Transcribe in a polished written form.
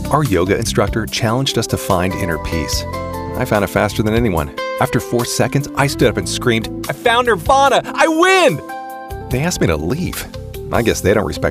Our yoga instructor challenged us to find inner peace. I found it faster than anyone. After 4 seconds, I stood up and screamed, "I found Nirvana! I win!" They asked me to leave. I guess they don't respect